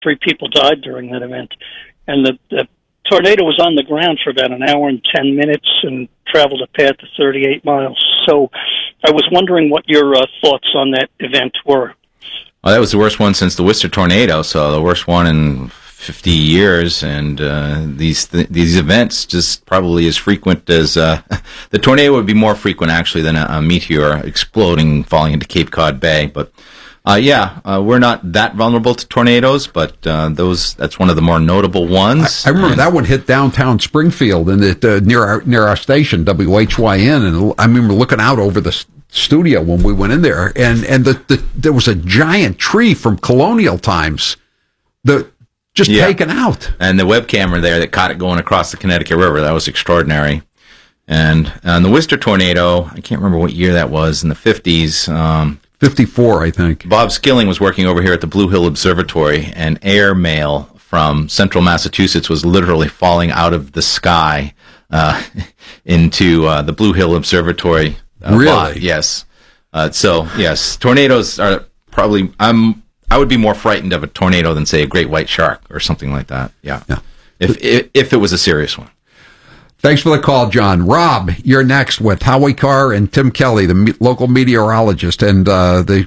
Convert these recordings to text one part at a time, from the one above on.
3 people died during that event. And the tornado was on the ground for about an hour and 10 minutes and traveled a path of 38 miles. So I was wondering what your thoughts on that event were. Well, that was the worst one since the Worcester tornado, so the worst one in 50 years, and these events just probably as frequent as the tornado would be more frequent actually than a meteor exploding, falling into Cape Cod Bay. But we're not that vulnerable to tornadoes, but that's one of the more notable ones. I remember that one hit downtown Springfield and near our station WHYN, and I remember looking out over the studio when we went in there, and there was a giant tree from colonial times taken out. And the web camera there that caught it going across the Connecticut River, that was extraordinary. And the Worcester tornado, I can't remember what year that was, in the 50s. 54, I think. Bob Skilling was working over here at the Blue Hill Observatory, and air mail from central Massachusetts was literally falling out of the sky into the Blue Hill Observatory. Really? Yes. Yes, tornadoes are probably... I would be more frightened of a tornado than, say, a great white shark or something like that. Yeah. If it was a serious one. Thanks for the call, John. Rob, you're next with Howie Carr and Tim Kelly, the local meteorologist and the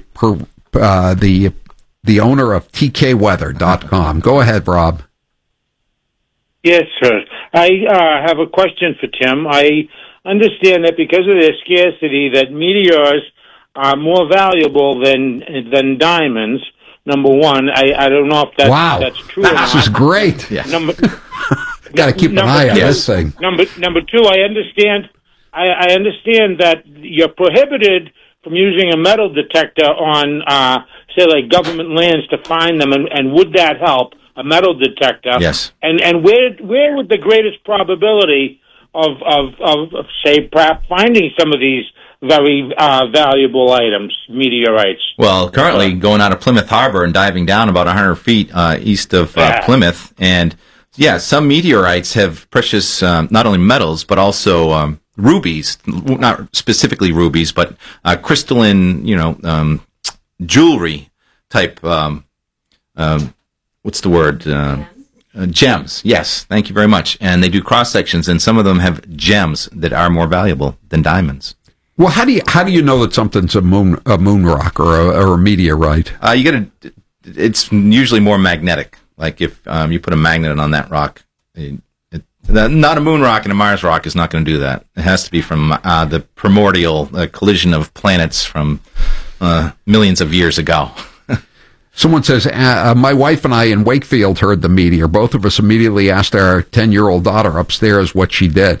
owner of TKWeather.com. Go ahead, Rob. Yes, sir. I have a question for Tim. I understand that because of their scarcity, that meteors are more valuable than diamonds. Number one, I don't know if that's true or not. This is great. Yeah. Got to keep an eye on this thing. Number two, I understand that you're prohibited from using a metal detector on, say, like government lands to find them, and would that help, a metal detector? Yes. And where would the greatest probability of say, perhaps finding some of these very valuable items, meteorites? Well, currently going out of Plymouth Harbor and diving down about 100 feet east of Plymouth, and some meteorites have precious not only metals but also rubies, not specifically rubies, but crystalline, jewelry type. What's the word? Gems. Yes, thank you very much. And they do cross sections, and some of them have gems that are more valuable than diamonds. Well, how do you know that something's a moon rock or a meteorite? It's usually more magnetic. Like if you put a magnet on that rock, not a moon rock and a Mars rock is not going to do that. It has to be from the primordial collision of planets from millions of years ago. Someone says, my wife and I in Wakefield heard the meteor. Both of us immediately asked our 10-year-old daughter upstairs what she did.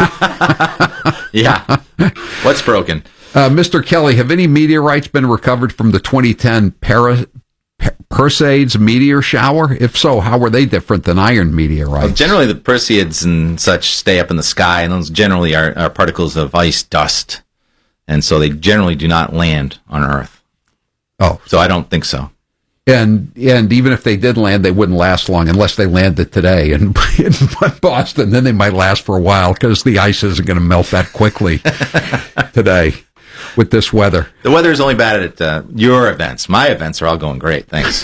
Yeah. What's broken? Mr. Kelly, have any meteorites been recovered from the 2010 Perseids meteor shower? If so, how were they different than iron meteorites? Well, generally, the Perseids and such stay up in the sky, and those generally are particles of ice dust. And so they generally do not land on Earth. Oh. So I don't think so. And even if they did land, they wouldn't last long unless they landed today in Boston. Then they might last for a while because the ice isn't going to melt that quickly today with this weather. The weather is only bad at your events. My events are all going great. Thanks.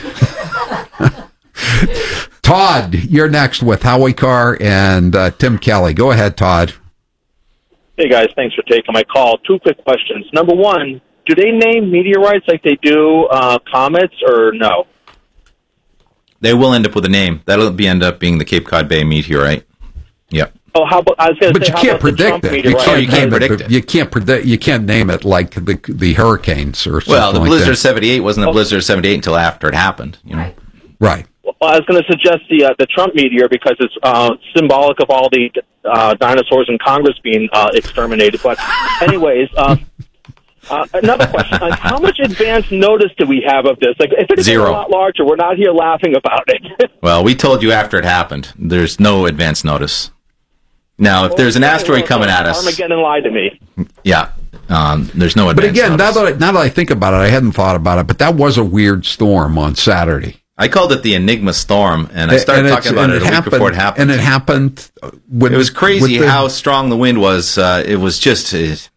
Todd, you're next with Howie Carr and Tim Kelly. Go ahead, Todd. Hey, guys. Thanks for taking my call. 2 quick questions. Number one, do they name meteorites like they do comets, or no? They will end up with a name. That'll end up being the Cape Cod Bay meteorite. Yep. Oh, how about? I was going to say, but you can't predict it. You can't predict it. You can't predict. You can't name it like the hurricanes or something. Well, the like blizzard that. of '78 wasn't a blizzard of '78 until after it happened. Right. Well, I was going to suggest the Trump meteor because it's symbolic of all the dinosaurs in Congress being exterminated. But anyways. Another question: how much advance notice do we have of this? Like, if it's a lot larger, we're not here laughing about it. Well, we told you after it happened. There's no advance notice. Now, if there's an asteroid coming at us, Armageddon lied to me. Yeah, there's no advance. But again, notice. now that I think about it, I hadn't thought about it. But that was a weird storm on Saturday. I called it the Enigma Storm, and I started talking about it a week before it happened. And it happened. It was crazy how strong the wind was. It was just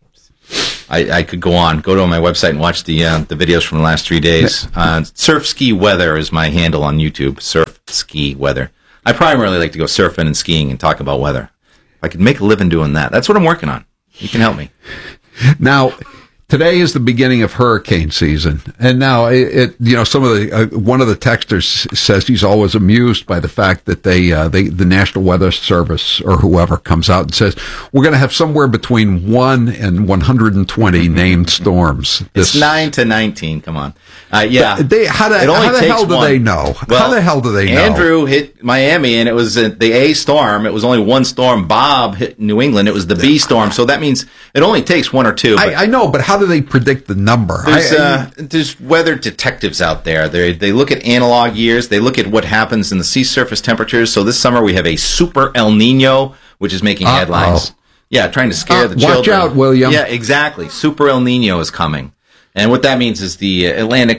I could go on. Go to my website and watch the videos from the last 3 days. Surf Ski Weather is my handle on YouTube. Surf Ski Weather. I primarily like to go surfing and skiing and talk about weather. If I could make a living doing that, that's what I'm working on. You can help me. Now, today is the beginning of hurricane season, and now some of the one of the texters says he's always amused by the fact that the National Weather Service or whoever comes out and says we're going to have somewhere between 1 and 120 named storms. It's 9 to 19. Come on, yeah. How the hell do they know? Well, how the hell do they know? Andrew hit Miami, and it was the A storm. It was only one storm. Bob hit New England. It was the B storm. So that means it only takes one or two. I know, but how do they predict the number? There's weather detectives out there. They look at analog years. They look at what happens in the sea surface temperatures. So this summer we have a super El Nino, which is making headlines. Yeah, trying to scare the children. Watch out, William. Yeah, exactly. Super El Nino is coming. And what that means is the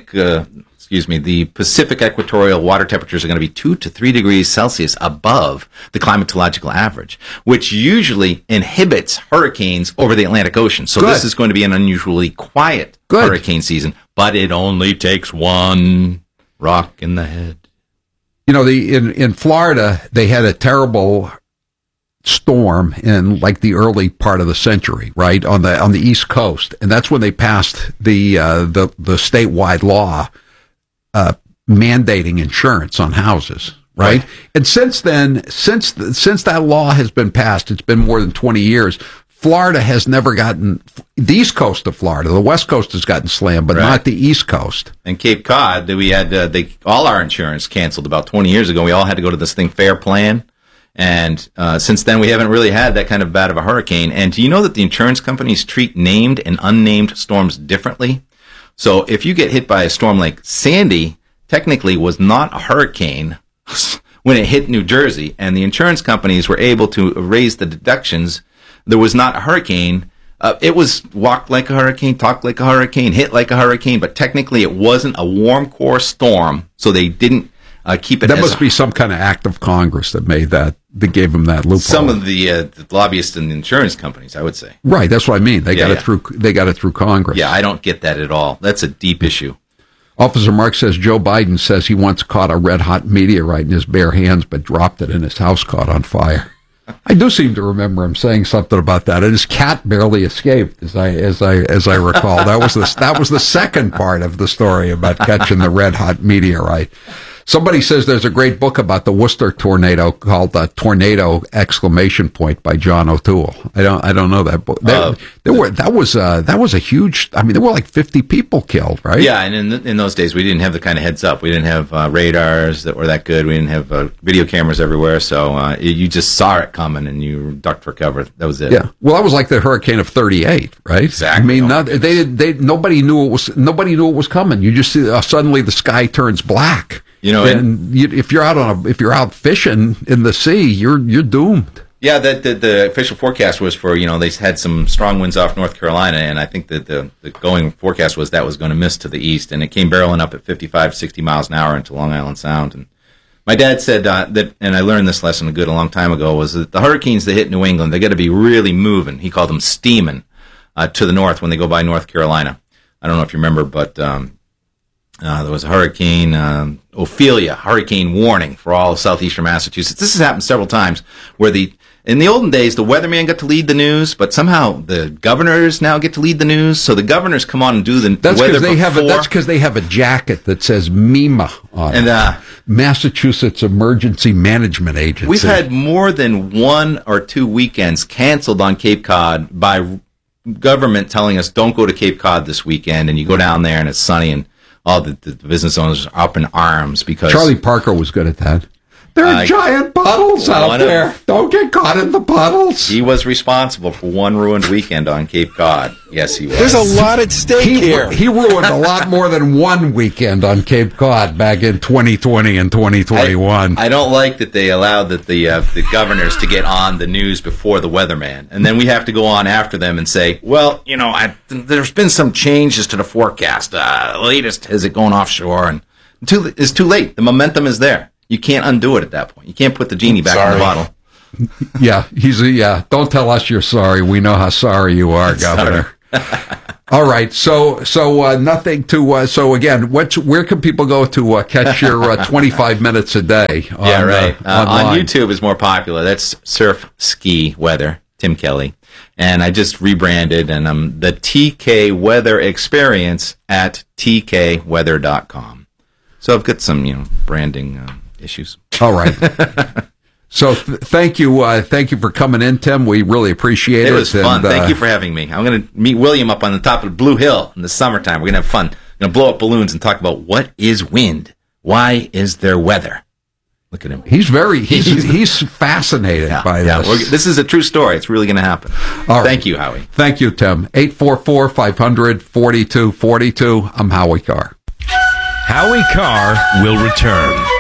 the Pacific equatorial water temperatures are going to be 2 to 3 degrees Celsius above the climatological average, which usually inhibits hurricanes over the Atlantic Ocean. So this is going to be an unusually quiet hurricane season, but it only takes one rock in the head. You know, in Florida, they had a terrible storm in like the early part of the century, right, on the East Coast, and that's when they passed the statewide law mandating insurance on houses, right? And since then, since that law has been passed, it's been more than 20 years. Florida has never gotten the East Coast of Florida. The West Coast has gotten slammed, but not the East Coast. And Cape Cod, we had all our insurance canceled about 20 years ago. We all had to go to this thing, Fair Plan. And since then, we haven't really had that kind of bad of a hurricane. And do you know that the insurance companies treat named and unnamed storms differently? So if you get hit by a storm like Sandy, technically was not a hurricane when it hit New Jersey, and the insurance companies were able to raise the deductions. There was not a hurricane. It was walked like a hurricane, talked like a hurricane, hit like a hurricane, but technically it wasn't a warm core storm, so they didn't keep it. That must be some kind of act of Congress that made that gave them that loophole. Some of the lobbyists and insurance companies, I would say. Right, that's what I mean. They got it through Congress. Yeah, I don't get that at all. That's a deep issue. Officer Mark says Joe Biden says he once caught a red-hot meteorite in his bare hands, but dropped it and his house caught on fire. I do seem to remember him saying something about that, and his cat barely escaped, as I recall. That was the second part of the story about catching the red-hot meteorite. Somebody says there's a great book about the Worcester tornado called "Tornado!" by John O'Toole. I don't know that book. That was a huge. I mean, there were like 50 people killed, right? Yeah, and in those days we didn't have the kind of heads up. We didn't have radars that were that good. We didn't have video cameras everywhere, so you just saw it coming and you ducked for cover. That was it. Yeah. Well, that was like the hurricane of '38, right? Exactly. I mean, nobody knew it was coming. You just see suddenly the sky turns black. You know, and if you're out fishing in the sea, you're doomed. Yeah, the official forecast was for, they had some strong winds off North Carolina, and I think that the going forecast was that was going to miss to the east, and it came barreling up at 55, 60 miles an hour into Long Island Sound. And my dad said that, and I learned this lesson a long time ago, was that the hurricanes that hit New England, they got to be really moving. He called them steaming to the north when they go by North Carolina. I don't know if you remember, but there was a hurricane, Ophelia, hurricane warning for all of southeastern Massachusetts. This has happened several times where in the olden days, the weatherman got to lead the news, but somehow the governors now get to lead the news. So the governors come on and do the weather before. That's because they have a jacket that says MEMA on it. Massachusetts Emergency Management Agency. We've had more than 1 or 2 weekends canceled on Cape Cod by government telling us don't go to Cape Cod this weekend, and you go down there and it's sunny and all the business owners are up in arms because Charlie Parker was good at that. There are giant puddles out there. Don't get caught in the puddles. He was responsible for one ruined weekend on Cape Cod. Yes, he was. There's a lot at stake here. He ruined a lot more than one weekend on Cape Cod back in 2020 and 2021. I don't like that they allowed the governors to get on the news before the weatherman, and then we have to go on after them and say, well, there's been some changes to the forecast. The latest is it going offshore, and it's too late. The momentum is there. You can't undo it at that point. You can't put the genie back in the bottle. Yeah, don't tell us you're sorry. We know how sorry you are, Governor. All right, so nothing to. So again, where can people go to catch your 25 minutes a day? On YouTube is more popular. That's Surf Ski Weather, Tim Kelly, and I just rebranded, and I'm the TK Weather Experience at tkweather.com. So I've got some branding issues. All right. So thank you for coming in, Tim. We really appreciate it. It was fun. Thank you for having me. I'm going to meet William up on the top of Blue Hill in the summertime. We're going to have fun. We're going to blow up balloons and talk about what is wind. Why is there weather? Look at him. He's fascinated by this. This is a true story. It's really going to happen. All right. Thank you, Howie. Thank you, Tim. 844-500-4242. I'm Howie Carr. Howie Carr will return.